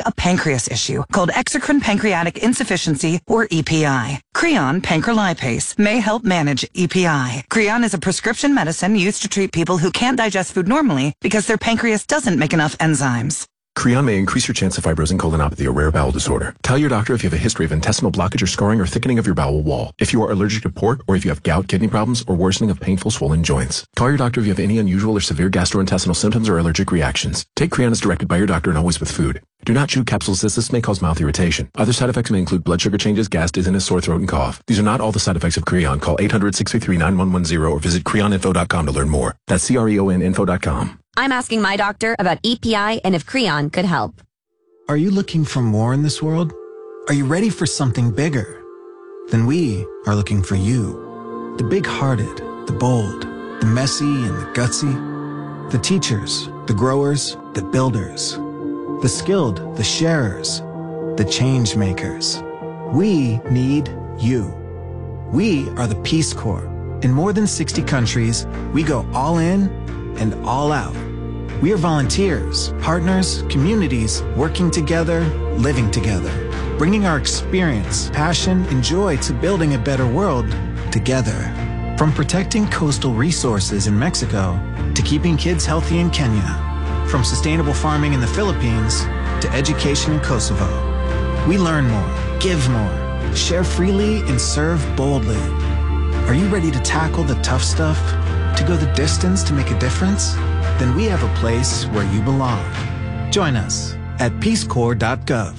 a pancreas issue called exocrine pancreatic insufficiency, or EPI. Creon pancrelipase may help manage EPI. Creon is a prescription medicine used to treat people who can't digest food normally because their pancreas doesn't make enough enzymes. Creon may increase your chance of fibrosing colonopathy, a rare bowel disorder. Tell your doctor if you have a history of intestinal blockage or scarring or thickening of your bowel wall, if you are allergic to pork, or if you have gout, kidney problems, or worsening of painful swollen joints. Call your doctor if you have any unusual or severe gastrointestinal symptoms or allergic reactions. Take Creon as directed by your doctor and always with food. Do not chew capsules as this may cause mouth irritation. Other side effects may include blood sugar changes, gas, dizziness, sore throat, and cough. These are not all the side effects of Creon. Call 800-633-9110 or visit creoninfo.com to learn more. That's CREONinfo.com. I'm asking my doctor about EPI and if Creon could help. Are you looking for more in this world? Are you ready for something bigger? Then we are looking for you. The big-hearted, the bold, the messy and the gutsy. The teachers, the growers, the builders. The skilled, the sharers, the change makers. We need you. We are the Peace Corps. In more than 60 countries, we go all in and all out. We are volunteers, partners, communities, working together, living together, bringing our experience, passion, and joy to building a better world together. From protecting coastal resources in Mexico to keeping kids healthy in Kenya, from sustainable farming in the Philippines to education in Kosovo. We learn more, give more, share freely, and serve boldly. Are you ready to tackle the tough stuff? To go the distance to make a difference? Then we have a place where you belong. Join us at peacecorps.gov.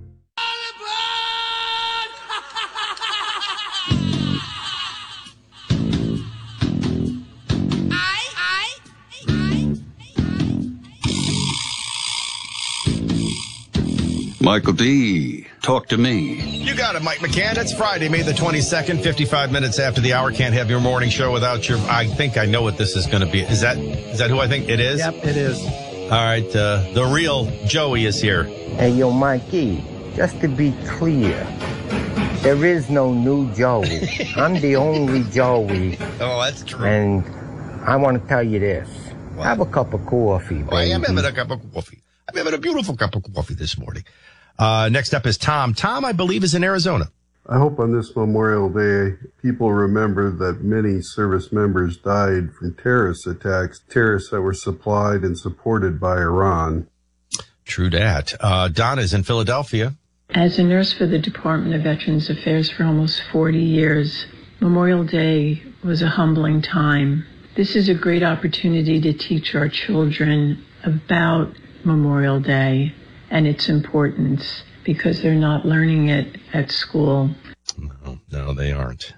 Michael D., talk to me. You got it, Mike McCann. It's Friday, May the 22nd, 55 minutes after the hour. Can't have your morning show without your... I think I know what this is going to be. Is that who I think it is? Yep, it is. All right, the real Joey is here. Hey, yo, Mikey, just to be clear, there is no new Joey. I'm the only Joey. Oh, that's true. And I want to tell you this. What? Have a cup of coffee, baby. I am having a cup of coffee. I'm having a beautiful cup of coffee this morning. Next up is Tom. Tom, I believe, is in Arizona. I hope on this Memorial Day, people remember that many service members died from terrorist attacks, terrorists that were supplied and supported by Iran. True that. Donna is in Philadelphia. As a nurse for the Department of Veterans Affairs for almost 40 years, Memorial Day was a humbling time. This is a great opportunity to teach our children about Memorial Day and its importance, because they're not learning it at school. No, they aren't.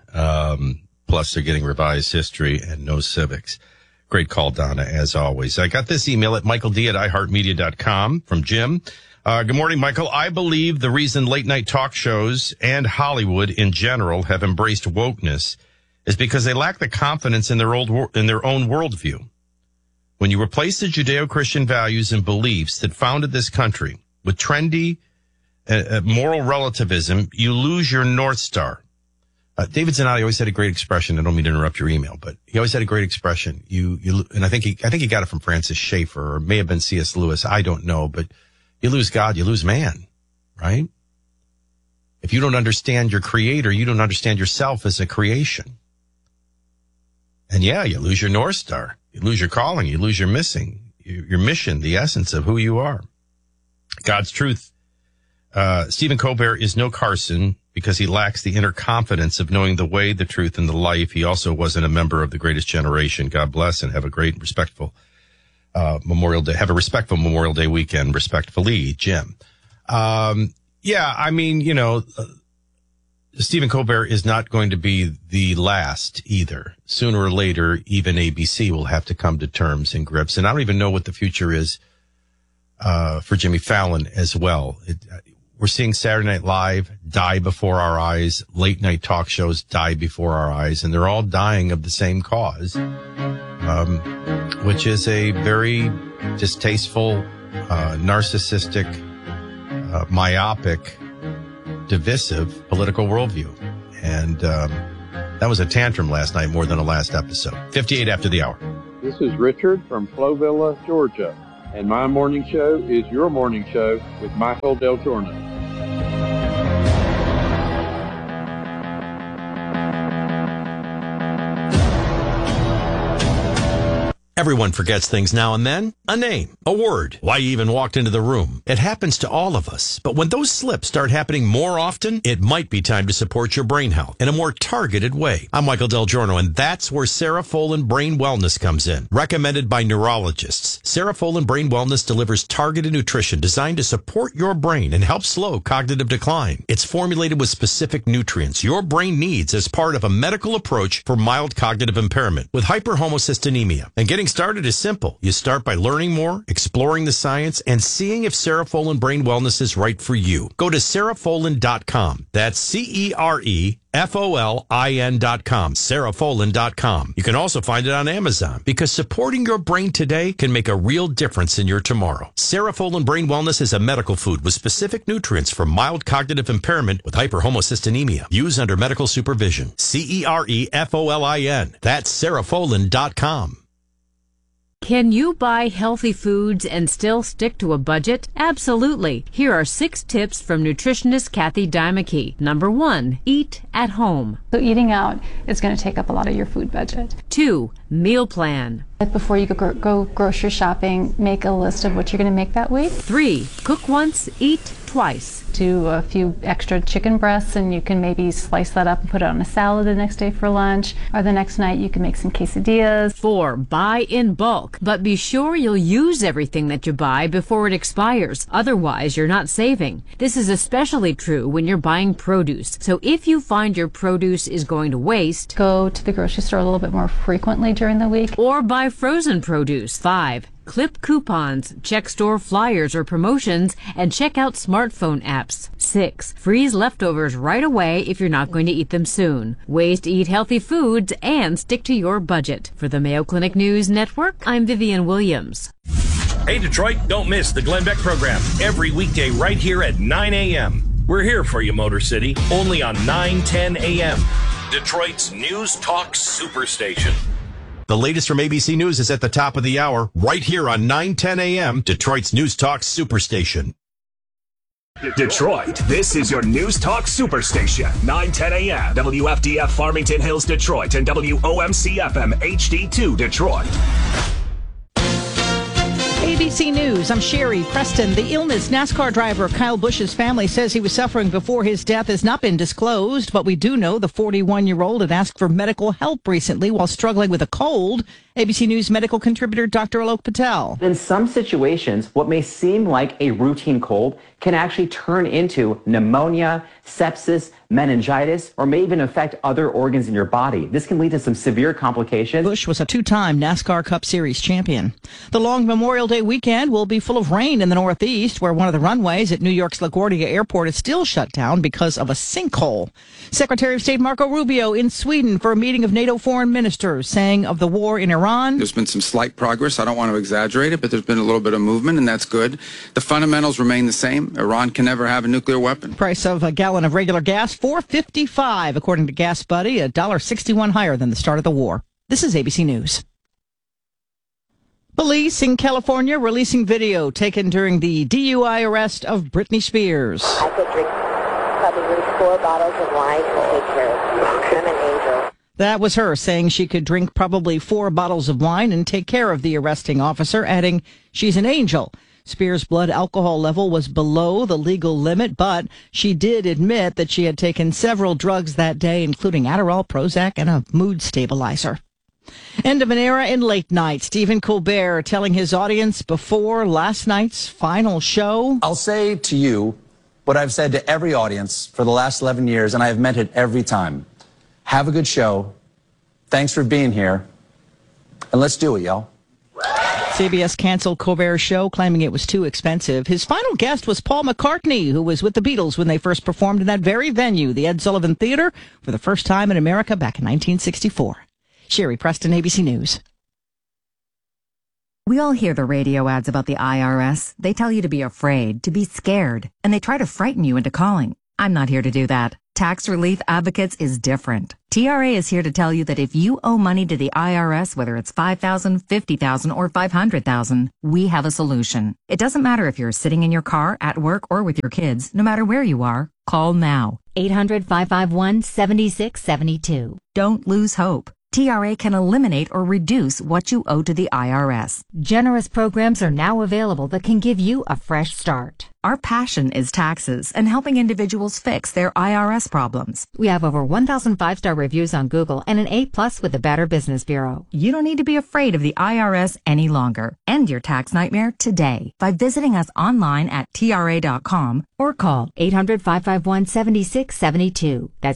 Plus, they're getting revised history and no civics. Great call, Donna, as always. I got this email at michaeld@iheartmedia.com from Jim. Good morning, Michael. I believe the reason late-night talk shows and Hollywood in general have embraced wokeness is because they lack the confidence in their own worldview. When you replace the Judeo-Christian values and beliefs that founded this country with trendy moral relativism, you lose your North Star. David Zanotti always had a great expression. I don't mean to interrupt your email, but he always had a great expression. And I think he got it from Francis Schaeffer, or it may have been C.S. Lewis. I don't know, but you lose God, you lose man, right? If you don't understand your creator, you don't understand yourself as a creation. And yeah, you lose your North Star. You lose your calling. You lose your mission, the essence of who you are. God's truth. Stephen Colbert is no Carson because he lacks the inner confidence of knowing the way, the truth, and the life. He also wasn't a member of the greatest generation. God bless, and have a great, respectful Memorial Day. Have a respectful Memorial Day weekend. Respectfully, Jim. Yeah, I mean, Stephen Colbert is not going to be the last either. Sooner or later, even ABC will have to come to terms and grips. And I don't even know what the future is for Jimmy Fallon as well. We're seeing Saturday Night Live die before our eyes. Late night talk shows die before our eyes. And they're all dying of the same cause, which is a very distasteful, narcissistic, myopic, divisive political worldview. And that was a tantrum last night more than a last episode. 58 after the hour. This is Richard from Flovilla, Georgia. and my morning show is your morning show with Michael Del Giorno. Everyone forgets things now and then. A name, a word, why you even walked into the room. It happens to all of us. But when those slips start happening more often, it might be time to support your brain health in a more targeted way. I'm Michael Del Giorno, and that's where Cerefolin Brain Wellness comes in. Recommended by neurologists, Cerefolin Brain Wellness delivers targeted nutrition designed to support your brain and help slow cognitive decline. It's formulated with specific nutrients your brain needs as part of a medical approach for mild cognitive impairment with hyperhomocystinemia. And getting started is simple. You start by learning more, exploring the science, and seeing if Cerefolin Brain Wellness is right for you. Go to Cerefolin.com. That's Cerefolin.com. Cerefolin.com. You can also find it on Amazon because supporting your brain today can make a real difference in your tomorrow. Cerefolin Brain Wellness is a medical food with specific nutrients for mild cognitive impairment with hyperhomocystinemia. Use under medical supervision. Cerefolin. That's Cerefolin.com. Can you buy healthy foods and still stick to a budget? Absolutely. Here are 6 tips from nutritionist Kathy Dymeke. Number 1, eat at home. So eating out is going to take up a lot of your food budget. 2, meal plan. Before you go grocery shopping, make a list of what you're going to make that week. 3, cook once, eat twice. Do a few extra chicken breasts and you can maybe slice that up and put it on a salad the next day for lunch, or the next night you can make some quesadillas. 4, buy in bulk, but be sure you'll use everything that you buy before it expires. Otherwise, you're not saving. This is especially true when you're buying produce. So if you find your produce is going to waste, go to the grocery store a little bit more frequently during the week. Or buy frozen produce. 5, clip coupons, check store flyers or promotions, and check out smartphone apps. 6, freeze leftovers right away if you're not going to eat them soon. Ways to eat healthy foods and stick to your budget. For the Mayo Clinic News Network, I'm Vivian Williams. Hey Detroit, don't miss the Glenn Beck program every weekday right here at 9 a.m. We're here for you, Motor City, only on 9:10 a.m. Detroit's News Talk Superstation. The latest from ABC News is at the top of the hour, right here on 9:10 a.m., Detroit's News Talk Superstation. Detroit, this is your News Talk Superstation. 9:10 a.m., WFDF Farmington Hills, Detroit, and WOMC-FM HD2, Detroit. ABC News, I'm Sherry Preston. The illness NASCAR driver Kyle Busch's family says he was suffering before his death has not been disclosed, but we do know the 41-year-old had asked for medical help recently while struggling with a cold. ABC News medical contributor Dr. Alok Patel. In some situations, what may seem like a routine cold can actually turn into pneumonia, sepsis, meningitis, or may even affect other organs in your body. This can lead to some severe complications. Busch was a 2-time NASCAR Cup Series champion. The long Memorial Day weekend will be full of rain in the Northeast, where one of the runways at New York's LaGuardia Airport is still shut down because of a sinkhole. Secretary of State Marco Rubio in Sweden for a meeting of NATO foreign ministers, saying of the war in Iran. There's been some slight progress. I don't want to exaggerate it, but there's been a little bit of movement, and that's good. The fundamentals remain the same. Iran can never have a nuclear weapon. Price of a gallon of regular gas, $4.55, according to Gas Buddy, $1.61 higher than the start of the war. This is ABC News. Police in California releasing video taken during the DUI arrest of Britney Spears. I could drink probably 4 bottles of wine to take care of you. I'm an angel. That was her saying she could drink probably 4 bottles of wine and take care of the arresting officer, adding she's an angel. Spears' blood alcohol level was below the legal limit, but she did admit that she had taken several drugs that day, including Adderall, Prozac, and a mood stabilizer. End of an era in late night. Stephen Colbert telling his audience before last night's final show. I'll say to you what I've said to every audience for the last 11 years, and I have meant it every time. Have a good show. Thanks for being here. And let's do it, y'all. CBS canceled Colbert's show, claiming it was too expensive. His final guest was Paul McCartney, who was with the Beatles when they first performed in that very venue, the Ed Sullivan Theater, for the first time in America back in 1964. Sherry Preston, ABC News. We all hear the radio ads about the IRS. They tell you to be afraid, to be scared, and they try to frighten you into calling. I'm not here to do that. Tax Relief Advocates is different. TRA is here to tell you that if you owe money to the IRS, whether it's $5,000, $50,000, or $500,000, we have a solution. It doesn't matter if you're sitting in your car, at work, or with your kids. No matter where you are, call now. 800-551-7672. Don't lose hope. TRA can eliminate or reduce what you owe to the IRS. Generous programs are now available that can give you a fresh start. Our passion is taxes and helping individuals fix their IRS problems. We have over 1,000 5-star reviews on Google and an A+ with the Better Business Bureau. You don't need to be afraid of the IRS any longer. End your tax nightmare today by visiting us online at TRA.com or call 800-551-7672. That's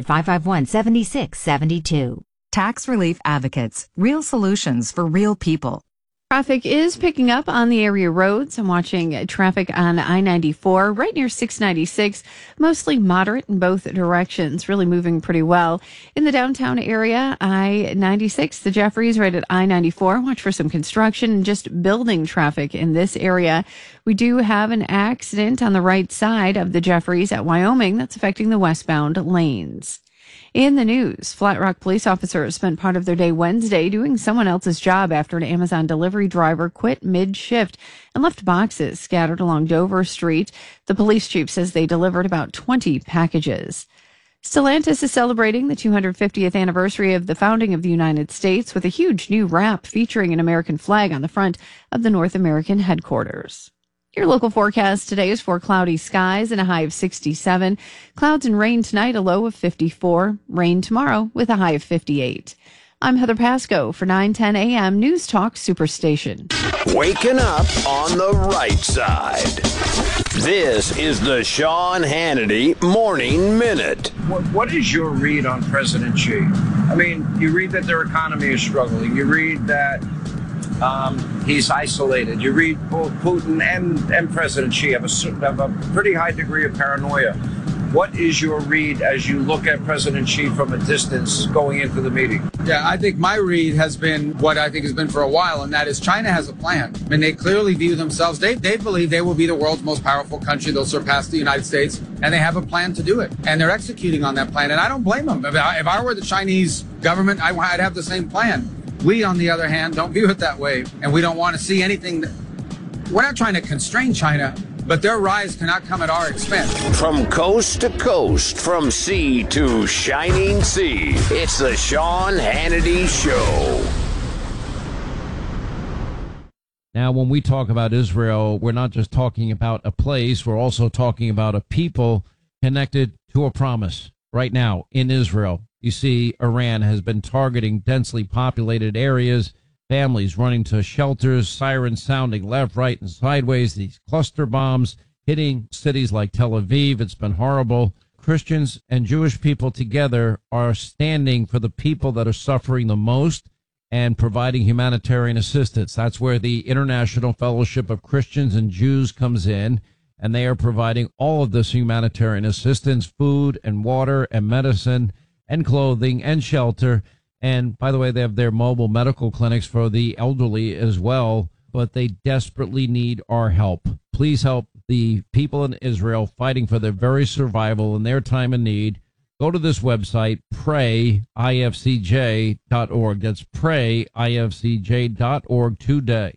800-551-7672. Tax Relief Advocates. Real solutions for real people. Traffic is picking up on the area roads. I'm watching traffic on I-94 right near 696, mostly moderate in both directions, really moving pretty well. In the downtown area, I-96, the Jeffries right at I-94. Watch for some construction and just building traffic in this area. We do have an accident on the right side of the Jeffries at Wyoming that's affecting the westbound lanes. In the news, Flat Rock police officers spent part of their day Wednesday doing someone else's job after an Amazon delivery driver quit mid-shift and left boxes scattered along Dover Street. The police chief says they delivered about 20 packages. Stellantis is celebrating the 250th anniversary of the founding of the United States with a huge new wrap featuring an American flag on the front of the North American headquarters. Your local forecast today is for cloudy skies and a high of 67. Clouds and rain tonight, a low of 54. Rain tomorrow with a high of 58. I'm Heather Pasco for 9:10 a.m. News Talk Superstation. Waking up on the right side. This is the Sean Hannity Morning Minute. What is your read on President Xi? I mean, you read that their economy is struggling. You read that he's isolated. You read both Putin and President Xi have a pretty high degree of paranoia. What is your read as you look at President Xi from a distance going into the meeting? Yeah, I think my read has been what I think has been for a while, and that is China has a plan. I mean, they clearly view themselves, they believe they will be the world's most powerful country. They'll surpass the United States, and they have a plan to do it. And they're executing on that plan, and I don't blame them. If I were the Chinese government, I'd have the same plan. We, on the other hand, don't view it that way, and we don't want to see anything. We're not trying to constrain China, but their rise cannot come at our expense. From coast to coast, from sea to shining sea, it's the Sean Hannity Show. Now, when we talk about Israel, we're not just talking about a place, we're also talking about a people connected to a promise. Right now, in Israel, you see Iran has been targeting densely populated areas, families running to shelters, sirens sounding left, right, and sideways, these cluster bombs hitting cities like Tel Aviv. It's been horrible. Christians and Jewish people together are standing for the people that are suffering the most and providing humanitarian assistance. That's where the International Fellowship of Christians and Jews comes in, and they are providing all of this humanitarian assistance, food and water and medicine and clothing and shelter. And by the way, they have their mobile medical clinics for the elderly as well, but they desperately need our help. Please help the people in Israel fighting for their very survival in their time of need. Go to this website, prayifcj.org. That's prayifcj.org today.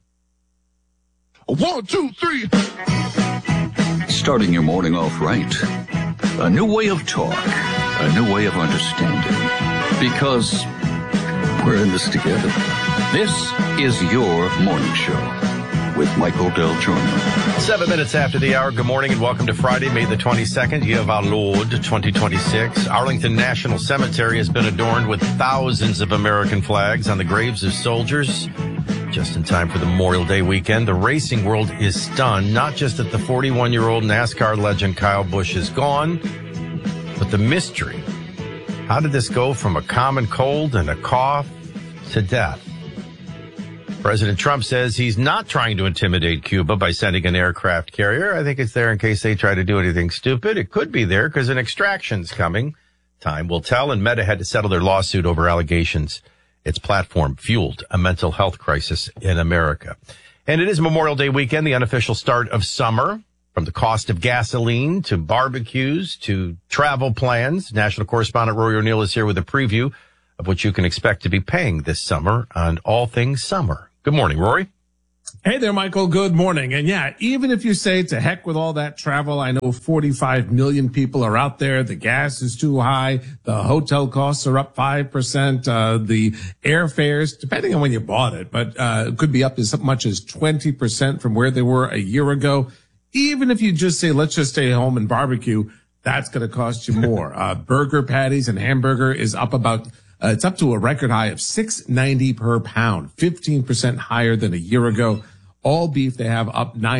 1, 2, 3. Starting your morning off right. A new way of talk. A new way of understanding. Because we're in this together. This is your morning show with Michael Del Giorno. 7 minutes after the hour. Good morning and welcome to Friday, May the 22nd, year of our Lord, 2026. Arlington National Cemetery has been adorned with thousands of American flags on the graves of soldiers. Just in time for the Memorial Day weekend, the racing world is stunned, not just that the 41-year-old NASCAR legend Kyle Busch is gone, but the mystery. How did this go from a common cold and a cough to death? President Trump says he's not trying to intimidate Cuba by sending an aircraft carrier. I think it's there in case they try to do anything stupid. It could be there because an extraction's coming. Time will tell, and Meta had to settle their lawsuit over allegations its platform fueled a mental health crisis in America. And it is Memorial Day weekend, the unofficial start of summer. From the cost of gasoline to barbecues to travel plans, national correspondent Rory O'Neill is here with a preview of what you can expect to be paying this summer on all things summer. Good morning, Rory. Hey there, Michael. Good morning. And yeah, even if you say to heck with all that travel, I know 45 million people are out there. The gas is too high. The hotel costs are up 5%. The airfares, depending on when you bought it, but could be up as much as 20% from where they were a year ago. Even if you just say, let's just stay home and barbecue, that's going to cost you more. Burger patties and hamburger is up about, it's up to a record high of $6.90 per pound, 15% higher than a year ago. All beef they have up to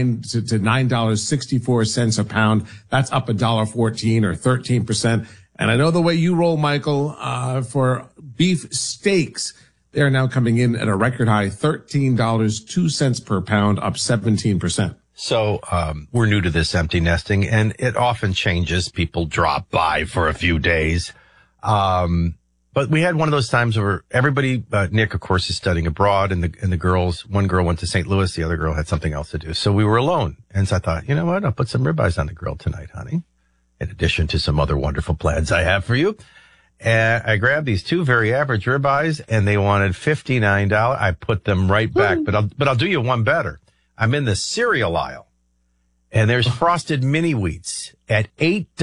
$9.64 a pound. That's up $1.14 or 13%. And I know the way you roll, Michael, for beef steaks, they're now coming in at a record high $13.02 per pound, up 17%. So we're new to this empty nesting, and it often changes. People drop by for a few days. But we had one of those times where everybody, Nick, of course, is studying abroad, and the girls, one girl went to St. Louis, the other girl had something else to do. So we were alone. And so I thought, you know what? I'll put some ribeyes on the grill tonight, honey, in addition to some other wonderful plans I have for you. And I grabbed these two very average ribeyes, and they wanted $59. I put them right back, but I'll do you one better. I'm in the cereal aisle, and there's Frosted Mini Wheats at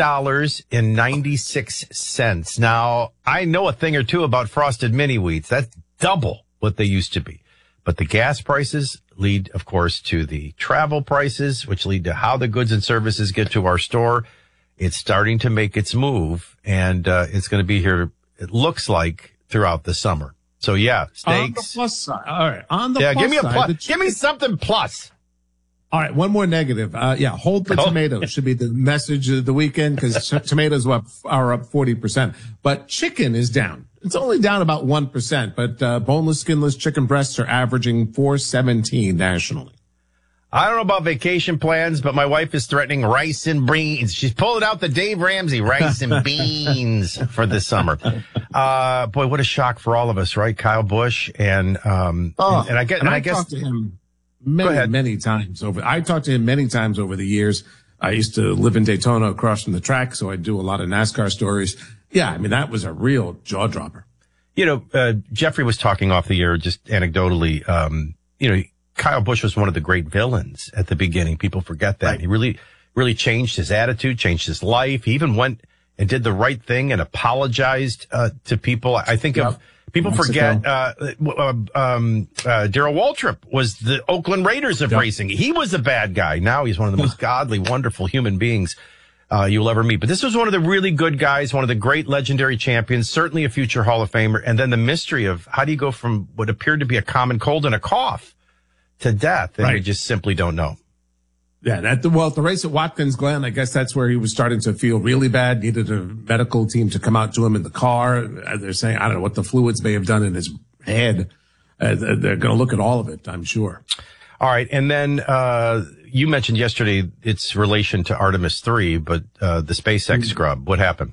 $8.96. Now, I know a thing or two about Frosted Mini Wheats. That's double what they used to be. But the gas prices lead, of course, to the travel prices, which lead to how the goods and services get to our store. It's starting to make its move, and it's going to be here, it looks like, throughout the summer. So, yeah, steaks. On the plus side. All right. On the plus give me a plus. Give me something plus. All right. One more negative. Hold the tomatoes should be the message of the weekend, because tomatoes are up 40%. But chicken is down. It's only down about 1%, but boneless, skinless chicken breasts are averaging $4.17 nationally. I don't know about vacation plans, but my wife is threatening rice and beans. She's pulling out the Dave Ramsey rice and beans for this summer. Boy, what a shock for all of us, right? Kyle Busch and I guess talked to him many times over. I talked to him many times over the years. I used to live in Daytona across from the track, so I do a lot of NASCAR stories. Yeah, I mean, that was a real jaw dropper. You know, Jeffrey was talking off the air just anecdotally. Kyle Busch was one of the great villains at the beginning. People forget that. Right. He really changed his attitude, changed his life. He even went and did the right thing and apologized to people. I think of people forget Darrell Waltrip was the Oakland Raiders of racing. He was a bad guy. Now he's one of the most godly, wonderful human beings you'll ever meet. But this was one of the really good guys, one of the great legendary champions, certainly a future Hall of Famer. And then the mystery of how do you go from what appeared to be a common cold and a cough to death, and we just simply don't know. Yeah, at the race at Watkins Glen, I guess that's where he was starting to feel really bad, needed a medical team to come out to him in the car. They're saying, I don't know what the fluids may have done in his head. They're going to look at all of it, I'm sure. All right. And then, you mentioned yesterday its relation to Artemis 3, but, the SpaceX scrub, what happened?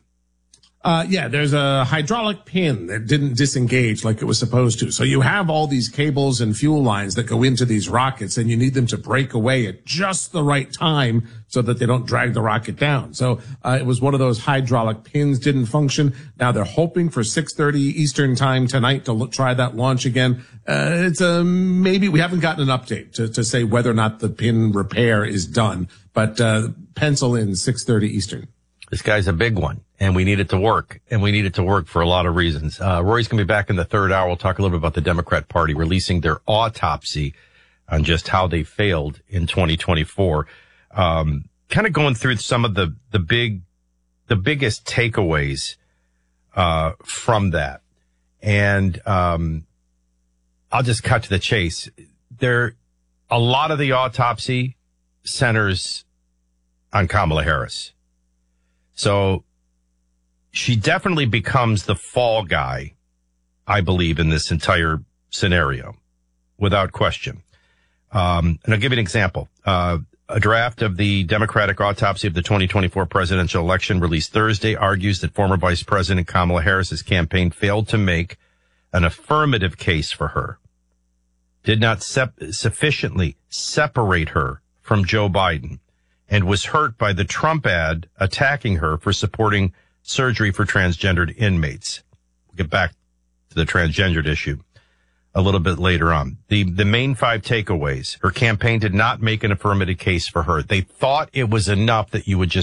There's a hydraulic pin that didn't disengage like it was supposed to. So you have all these cables and fuel lines that go into these rockets, and you need them to break away at just the right time so that they don't drag the rocket down. So it was one of those hydraulic pins didn't function. Now they're hoping for 6:30 Eastern time tonight to try that launch again. It's maybe we haven't gotten an update to say whether or not the pin repair is done, but pencil in 6:30 Eastern. This guy's a big one, and we need it to work, and we need it to work for a lot of reasons. Rory's going to be back in the third hour. We'll talk a little bit about the Democrat Party releasing their autopsy on just how they failed in 2024. Kind of going through some of the biggest takeaways from that. And I'll just cut to the chase. A lot of the autopsy centers on Kamala Harris. So she definitely becomes the fall guy, I believe, in this entire scenario, without question. And I'll give you an example. A draft of the Democratic autopsy of the 2024 presidential election released Thursday argues that former Vice President Kamala Harris's campaign failed to make an affirmative case for her, did not sufficiently separate her from Joe Biden, and was hurt by the Trump ad attacking her for supporting surgery for transgendered inmates. We'll get back to the transgendered issue a little bit later on. The main 5 takeaways. Her campaign did not make an affirmative case for her. They thought it was enough that you would just